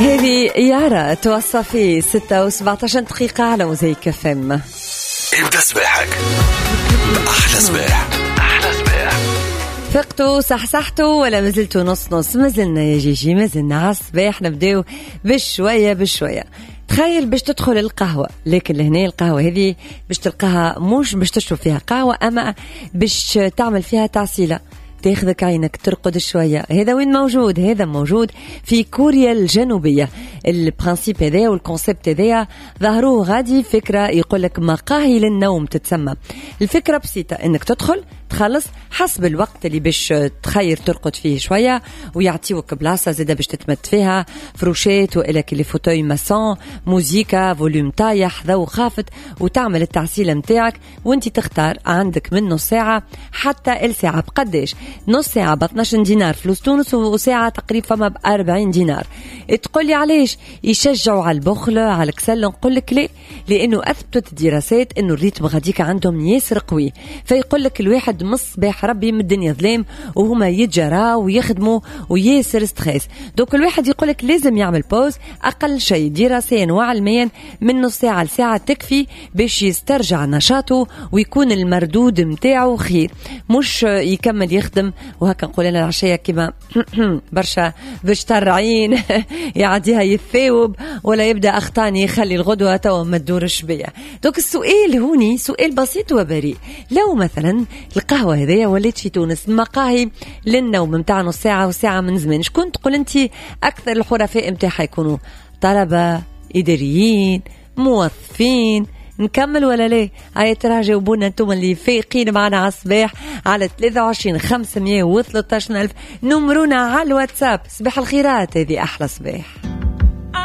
هذه يارا توصى في 6 و17 دقيقة على موزايك FM. ابدأ صباحك أحلى صباح. أحلى صباح. فقتوا صحصحتوا ولا مازلتوا نص نص؟ مازلنا يا جيجي، مازلنا على الصباح. نبداو بشوية بشوية. تخيل باش تدخل القهوة، لكن لهنا القهوة هذه باش تلقاها مش باش تشرب فيها قهوة، أما باش تعمل فيها تعسيلة. تاخذك عينك ترقد شوية. هذا وين موجود؟ هذا موجود في كوريا الجنوبية. البرانسيب هذا والكونسيبت هذا ظهروه غادي فكرة يقولك مقاهي للنوم تتسمى. الفكرة بسيطة، انك تدخل تخلص حسب الوقت اللي باش تخير ترقد فيه شوية، ويعطيوك بلاصة زيادة باش تتمد فيها، فروشات وإلك اللي فوتوي ماسون، موزيكا فوليوم طايح، ضوء خافت، وتعمل التعسيلة متاعك. وانت تختار، عندك من نص ساعة حتى الساعة. بقديش؟ نص ساعة ب12 دينار فلوس تونس، وساعة تقريبا فما ب40 دينار. تقول لي علاش يشجعوا على البخل على الكسل؟ نقول لك ليه، لأنه أثبتت دراسات أنه الريتم غاديك عندهم ياسر قوي، فيقول لك الواحد مصباح ربي من الدنيا ظلام وهما يتجرى ويخدموا وياسر ستريس. دوك الواحد يقول لك لازم يعمل بوز، أقل شيء دراسيا وعلميا من نص ساعة لساعة تكفي باش يسترجع نشاطه ويكون المردود متاعه خير، مش يكمل يخدم وهكا نقول أنا العشية كما برشا باش ترعين يعديها يثاوب ولا يبدأ أخطاني يخلي الغدوة توا ما تدورش بيا. دوك السؤال هوني سؤال بسيط وبريء، لو مثلا القهوة هذيا ولات في تونس مقاهي للنوم متاع نص ساعة وساعة من زمان، شكون تقول أنت أكثر الحرفاء متاعها يكونوا؟ طلبة، إداريين، موظفين؟ نكمل ولا ليه؟ هاي ترى جاوبونا انتم اللي فايقين معنا على الصباح على 23 513 ألف. نمرونا على الواتساب. صباح الخيرات، هذه أحلى صباح.